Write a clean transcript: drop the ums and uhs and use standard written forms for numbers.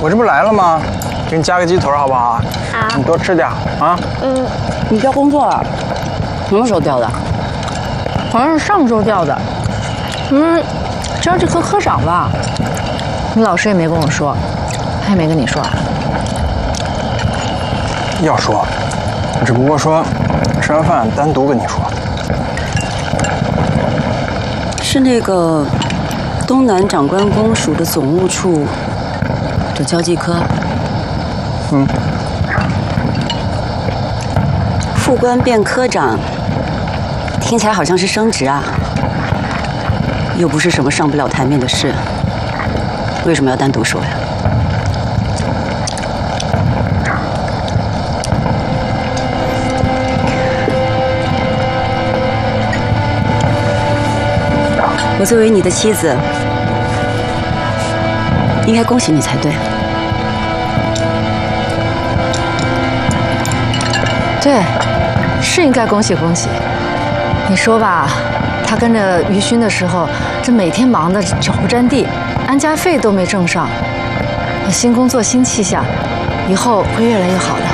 我这不来了吗？给你加个鸡腿好不好？ 好。 你多吃点啊。 你调工作了？什么时候调的？ 好像是上周调的。交这科科长吧？你老师也没跟我说，他也没跟你说。 要说，只不过说吃完饭单独跟你说。 是那个东南长官公署的总务处的交际科。副官变科长，听起来好像是升职啊，又不是什么上不了台面的事，为什么要单独说呀？我作为你的妻子，应该恭喜你才对。 对，是应该恭喜恭喜。你说吧，他跟着于勋的时候，这每天忙得脚不沾地，安家费都没挣上。新工作新气象，以后会越来越好的。